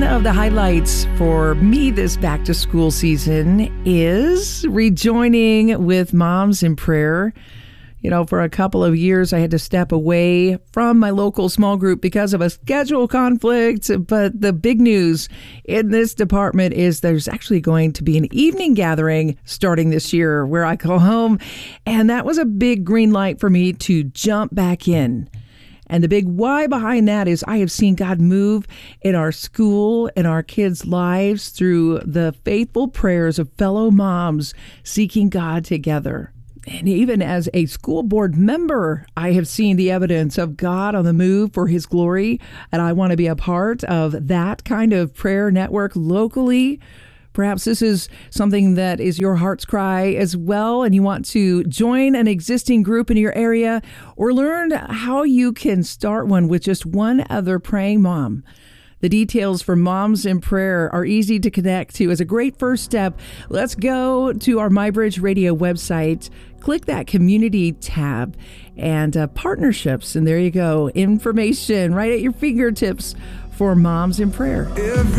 of the highlights for me this back to school season is rejoining with Moms in Prayer. You know, for a couple of years, I had to step away from my local small group because of a schedule conflict. But the big news in this department is there's actually going to be an evening gathering starting this year where I go home. And that was a big green light for me to jump back in. And the big why behind that is I have seen God move in our school and our kids' lives through the faithful prayers of fellow moms seeking God together. And even as a school board member, I have seen the evidence of God on the move for his glory. And I want to be a part of that kind of prayer network locally. Perhaps this is something that is your heart's cry as well, and you want to join an existing group in your area or learn how you can start one with just one other praying mom. The details for Moms in Prayer are easy to connect to as a great first step. Let's go to our MyBridge Radio website, click that community tab and partnerships. And there you go. Information right at your fingertips for Moms in Prayer.